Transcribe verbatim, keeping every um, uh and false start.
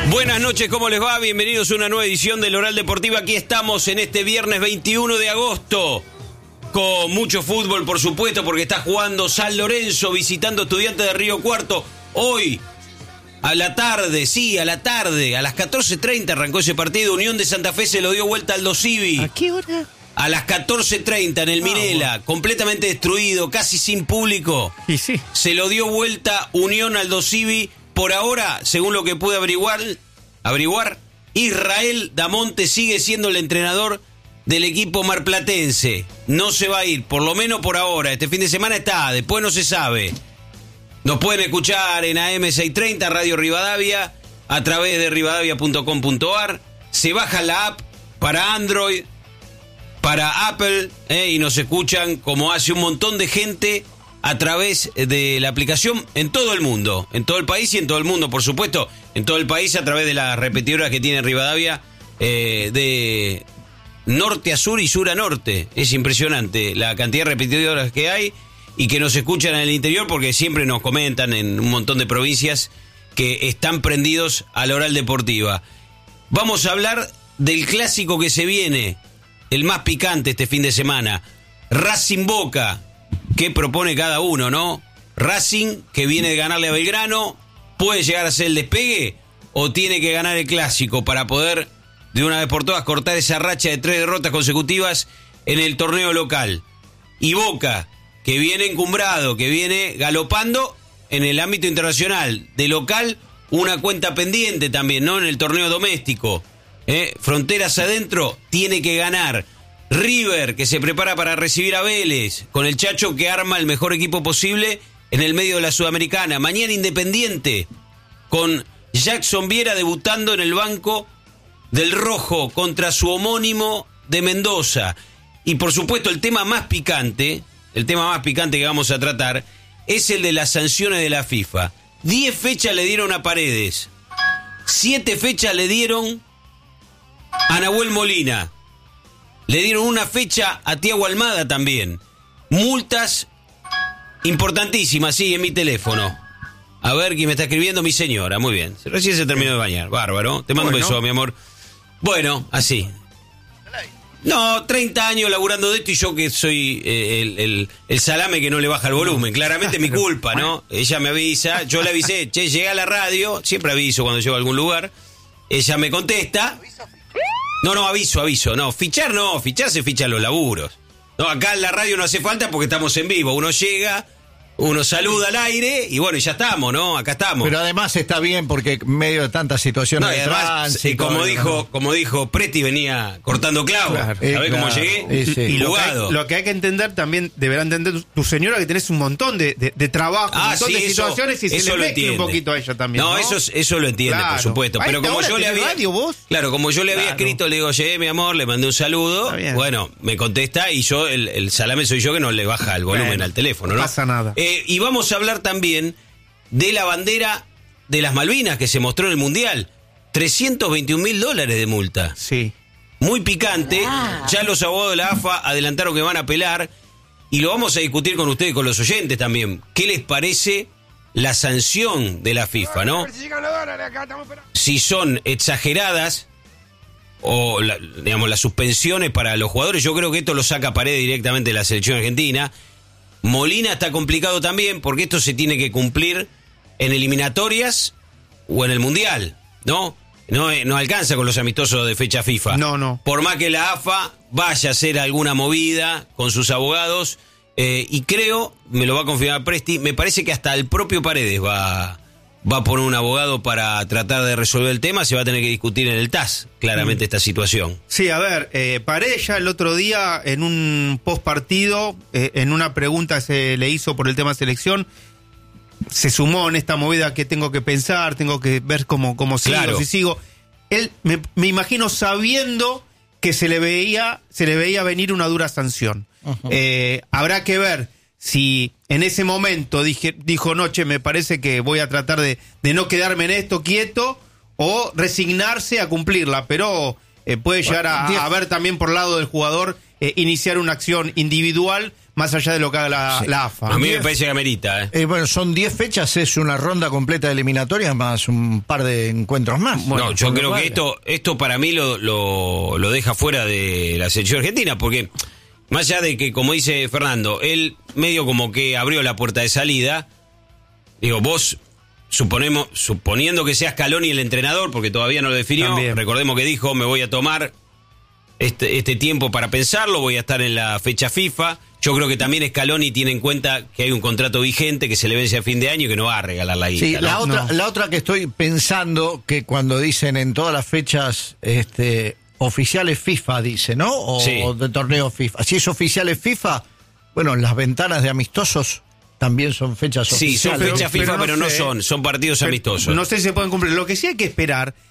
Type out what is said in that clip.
Buenas noches, ¿cómo les va? Bienvenidos a una nueva edición del Oral Deportiva. Aquí estamos en este viernes veintiuno de agosto, con mucho fútbol, por supuesto, porque está jugando San Lorenzo visitando Estudiantes de Río Cuarto. Hoy, a la tarde, sí, a la tarde, a las catorce treinta arrancó ese partido. Unión de Santa Fe se lo dio vuelta al Aldo Civi. ¿A qué hora? A las catorce treinta en el Minela, ah, bueno. completamente destruido, casi sin público. Y sí. Se lo dio vuelta Unión al Aldo Civi. Por ahora, según lo que pude averiguar, averiguar, Israel Damonte sigue siendo el entrenador del equipo marplatense. No se va a ir, por lo menos por ahora. Este fin de semana está, después no se sabe. Nos pueden escuchar en A M seiscientos treinta, Radio Rivadavia, a través de rivadavia punto com punto a r. Se baja la app para Android, para Apple, eh, y nos escuchan como hace un montón de gente a través de la aplicación en todo el mundo, en todo el país y en todo el mundo, por supuesto, en todo el país a través de las repetidoras que tiene Rivadavia, eh, de norte a sur y sur a norte. Es impresionante la cantidad de repetidoras que hay y que nos escuchan en el interior, porque siempre nos comentan en un montón de provincias que están prendidos a la Oral Deportiva. Vamos a hablar del clásico que se viene, el más picante este fin de semana, Racing Boca. ¿Qué propone cada uno, no? Racing, que viene de ganarle a Belgrano, ¿puede llegar a ser el despegue o tiene que ganar el clásico para poder de una vez por todas cortar esa racha de tres derrotas consecutivas en el torneo local? Y Boca, que viene encumbrado, que viene galopando en el ámbito internacional. De local, una cuenta pendiente también, ¿no? En el torneo doméstico. ¿Eh? Fronteras adentro, tiene que ganar. River, que se prepara para recibir a Vélez, con el Chacho que arma el mejor equipo posible en el medio de la Sudamericana. Mañana Independiente, con Jackson Viera debutando en el banco del Rojo contra su homónimo de Mendoza. Y por supuesto el tema más picante, el tema más picante que vamos a tratar, es el de las sanciones de la FIFA. Diez fechas le dieron a Paredes, siete fechas le dieron a Nahuel Molina. Le dieron una fecha a Thiago Almada también. Multas importantísimas, sí, en mi teléfono. A ver quién me está escribiendo, mi señora. Muy bien. Recién se terminó de bañar. Bárbaro. Te mando un beso, mi amor. Bueno, así. No, treinta años laburando de esto y yo que soy eh, el, el, el salame que no le baja el volumen. Claramente mi culpa, ¿no? Ella me avisa, yo le avisé, che, llegué a la radio, siempre aviso cuando llego a algún lugar. Ella me contesta. No, no, aviso, aviso. No, fichar no, fichar se fichan los laburos. No, acá en la radio no hace falta porque estamos en vivo. Uno llega, uno saluda al aire y bueno, y ya estamos, ¿no? Acá estamos. Pero además está bien porque en medio de tantas situaciones no, de además, tránsito, eh, como ¿no? dijo, como dijo Presti, venía cortando clavos. Claro, ¿sabés eh, cómo claro, llegué? eh, sí. Y lo que, hay, Jugado. lo que hay que entender también, deberá entender tu, tu señora, que tenés un montón de, de, de trabajo, Ah, un montón sí, de eso- situaciones y eso se lo le mezcla un entiende. poquito a ella también. No, No, eso, es- eso lo entiende, Claro. por supuesto. ¿A Pero esta como hora yo le tenés había. radio, vos? Claro, como yo le había Claro. escrito, le digo, llegué, mi amor, le mandé un saludo. Está bien. Bueno, me contesta y yo, el, el salame soy yo que no le baja el volumen Bueno, al teléfono, ¿no? no pasa nada. Eh, y vamos a hablar también de la bandera de las Malvinas que se mostró en el Mundial. trescientos veintiún mil dólares de multa. Sí. Muy picante. Ya los abogados de la A F A adelantaron que van a apelar y lo vamos a discutir con ustedes, con los oyentes también. ¿Qué les parece la sanción de la FIFA, no? Si son exageradas o la- digamos las suspensiones para los jugadores. Yo creo que esto lo saca Paredes directamente de la selección argentina. Molina está complicado también porque esto se tiene que cumplir en eliminatorias o en el Mundial, ¿no? No, eh, no alcanza con los amistosos de fecha FIFA. No, no. Por más que la A F A vaya a hacer alguna movida con sus abogados, eh, y creo, me lo va a confirmar Presti, me parece que hasta el propio Paredes va, va a poner un abogado para tratar de resolver el tema. Se va a tener que discutir en el T A S, claramente, esta situación. Sí, a ver, eh, Paredes ya el otro día en un post partido, eh, en una pregunta se le hizo por el tema selección, se sumó en esta movida que tengo que pensar, tengo que ver cómo, cómo sigo, Claro. si sigo. Él, me, me imagino sabiendo que se le veía, se le veía venir una dura sanción. Uh-huh. Eh, habrá que ver si en ese momento dije, dijo, no, che, me parece que voy a tratar de, de no quedarme en esto quieto, o resignarse a cumplirla, pero eh, puede llegar a, a ver también por lado del jugador eh, iniciar una acción individual más allá de lo que haga la, Sí. la A F A. A mí me parece que amerita, ¿eh? Eh, bueno, son diez fechas, es una ronda completa de eliminatorias más un par de encuentros más. Bueno, no, yo por lo creo cual- que esto esto para mí lo, lo, lo deja fuera de la selección argentina, porque más allá de que, como dice Fernando, él medio como que abrió la puerta de salida, digo, vos, suponemos suponiendo que sea Scaloni el entrenador, porque todavía no lo definió, También. recordemos que dijo, me voy a tomar este, este tiempo para pensarlo, voy a estar en la fecha FIFA. Yo creo que también Scaloni tiene en cuenta que hay un contrato vigente que se le vence a fin de año y que no va a regalar la guita. Sí, ¿no? la otra, No. la otra que estoy pensando, que cuando dicen en todas las fechas este, oficiales FIFA, dice, ¿no? O Sí. de torneo FIFA. Si es oficiales FIFA, bueno, las ventanas de amistosos también son fechas Sí, son oficiales. fechas pero FIFA, no pero no sé. son, son partidos amistosos. No sé si se pueden cumplir. Lo que sí hay que esperar